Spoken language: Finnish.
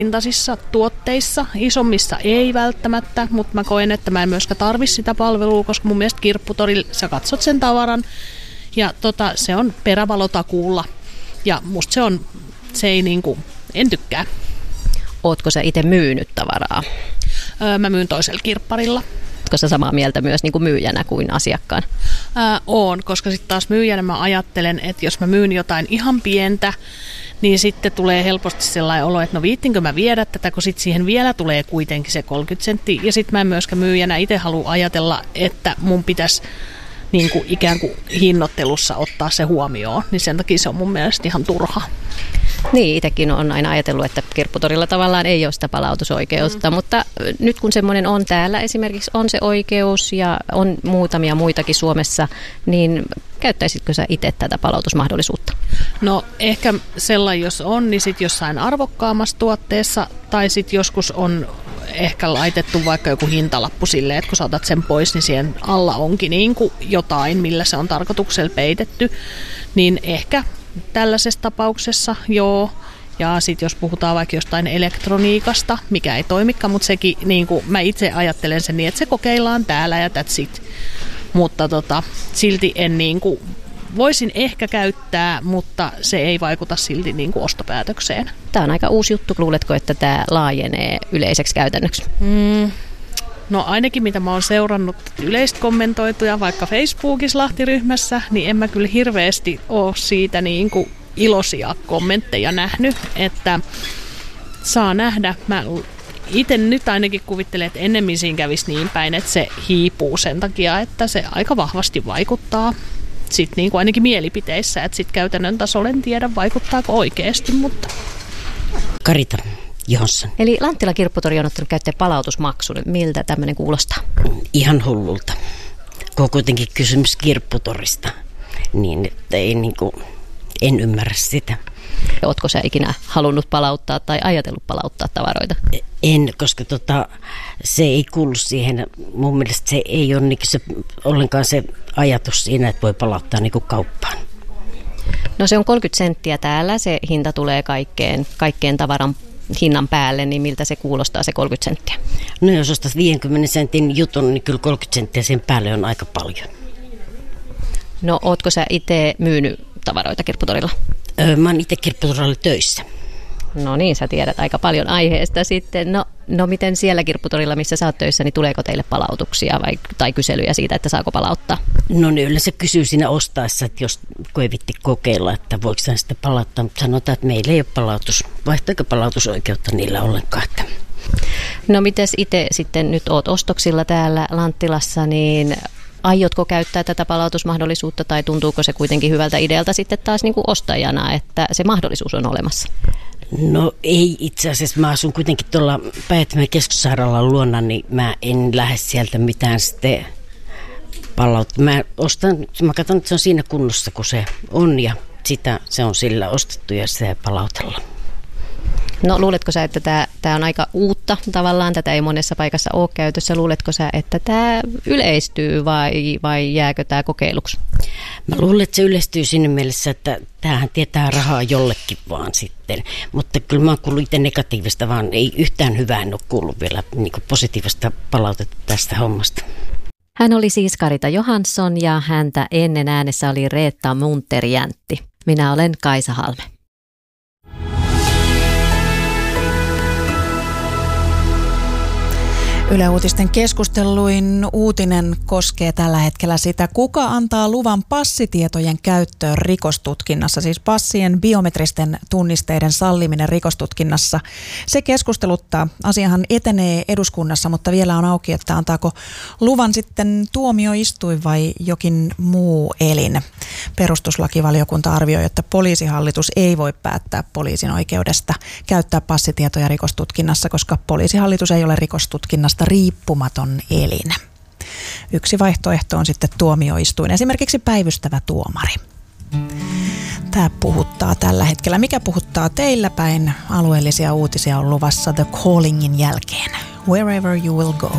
hintaisissa tuotteissa, isommissa ei välttämättä, mutta mä koen, että mä en myöskään tarvitse sitä palvelua, koska mun mielestä kirpputorilla sä katsot sen tavaran ja se on perävalotakuulla ja musta se ei en tykkää. Ootko sä itse myynyt tavaraa? Mä myyn toisella kirpparilla. Ootko sä samaa mieltä myös niin kuin myyjänä kuin asiakkaan? Oon, koska sitten taas myyjänä mä ajattelen, että jos mä myyn jotain ihan pientä, niin sitten tulee helposti sellainen olo, että no viittinkö mä viedä tätä, kun sitten siihen vielä tulee kuitenkin se 30 senttiä. Ja sitten mä en myöskään myyjänä itse halua ajatella, että mun pitäisi ikään kuin hinnoittelussa ottaa se huomioon. Niin sen takia se on mun mielestä ihan turha. Niin, itsekin on aina ajatellut, että kirpputorilla tavallaan ei ole sitä palautusoikeutta, mutta nyt kun semmoinen on täällä, esimerkiksi on se oikeus ja on muutamia muitakin Suomessa, niin käyttäisitkö sä itse tätä palautusmahdollisuutta? No ehkä sellainen, jos on, niin sitten jossain arvokkaammassa tuotteessa tai sitten joskus on ehkä laitettu vaikka joku hintalappu silleen, että kun sä otat sen pois, niin siihen alla onkin jotain, millä se on tarkoituksella peitetty, niin ehkä tällaisessa tapauksessa joo. Ja sitten jos puhutaan vaikka jostain elektroniikasta, mikä ei toimikaan, mutta sekin, mä itse ajattelen sen niin, että se kokeillaan täällä ja that's it. Mutta silti en voisin ehkä käyttää, mutta se ei vaikuta silti ostopäätökseen. Tämä on aika uusi juttu. Luuletko, että tämä laajenee yleiseksi käytännöksi? No ainakin mitä mä oon seurannut yleistä kommentoituja vaikka Facebookissa Lahti-ryhmässä, niin en mä kyllä hirveästi ole siitä iloisia kommentteja nähnyt, että saa nähdä. Mä itse nyt ainakin kuvittelen, että ennemmin siinä kävisi niin päin, että se hiipuu sen takia, että se aika vahvasti vaikuttaa sitten ainakin mielipiteissä, että sitten käytännön tasolla en tiedä vaikuttaako oikeasti, mutta... Karita Johansson. Eli Lanttila kirpputori on ottanut käyttöön palautusmaksun. Miltä tämmöinen kuulostaa? Ihan hullulta. Kun on kuitenkin kysymys kirpputorista, niin että ei en ymmärrä sitä. Ootko sä ikinä halunnut palauttaa tai ajatellut palauttaa tavaroita? En, koska se ei kuulu siihen. Mun mielestä se ei ole ollenkaan se ajatus siinä, että voi palauttaa kauppaan. No se on 30 senttiä täällä. Se hinta tulee kaikkeen tavaran hinnan päälle, niin miltä se kuulostaa se 30 senttiä? No jos ostat 50 sentin jutun, niin kyllä 30 senttiä sen päälle on aika paljon. No ootko sä itse myynyt tavaroita kirpputorilla? Mä oon itse kirpputorilla töissä. No niin, sä tiedät aika paljon aiheesta sitten. No miten siellä kirpputorilla, missä sä oot töissä, niin tuleeko teille palautuksia tai kyselyjä siitä, että saako palauttaa? No ne yleensä kysyy siinä ostaessa, että jos ei vitti kokeilla, että voiko sen sitten palauttaa, mutta sanotaan, että meillä ei ole palautusoikeutta niillä ollenkaan. No mites itse sitten nyt oot ostoksilla täällä Lanttilassa, niin aiotko käyttää tätä palautusmahdollisuutta tai tuntuuko se kuitenkin hyvältä idealta sitten taas ostajana, että se mahdollisuus on olemassa? No ei itse asiassa. Mä asun kuitenkin tuolla Päijät-Hämeen keskussairaalan luona, niin mä en lähde sieltä mitään sitten palauttaa. Mä katson, että se on siinä kunnossa, kun se on ja se on sillä ostettu ja sitä palautella. No luuletko sä, että tämä on aika uutta tavallaan, tätä ei monessa paikassa ole käytössä. Luuletko sä, että tämä yleistyy vai jääkö tämä kokeiluksi? Mä luulen, että se yleistyy siinä mielessä, että tämähän tietää rahaa jollekin vaan sitten. Mutta kyllä mä oon kuullut itse negatiivista, vaan ei yhtään hyvää en ole kuullut vielä positiivista palautetta tästä hommasta. Hän oli siis Karita Johansson ja häntä ennen äänessä oli Reetta Munterjäntti. Minä olen Kaisa Halme. Yle Uutisten keskusteluin uutinen koskee tällä hetkellä sitä, kuka antaa luvan passitietojen käyttöön rikostutkinnassa, siis passien biometristen tunnisteiden salliminen rikostutkinnassa. Se keskusteluttaa. Asiahan etenee eduskunnassa, mutta vielä on auki, että antaako luvan sitten tuomioistuin vai jokin muu elin. Perustuslakivaliokunta arvioi, että poliisihallitus ei voi päättää poliisin oikeudesta käyttää passitietoja rikostutkinnassa, koska poliisihallitus ei ole rikostutkinnasta riippumaton elin. Yksi vaihtoehto on sitten tuomioistuin, esimerkiksi päivystävä tuomari. Tämä puhuttaa tällä hetkellä. Mikä puhuttaa teillä päin? Alueellisia uutisia on luvassa The Callingin jälkeen. Wherever you will go.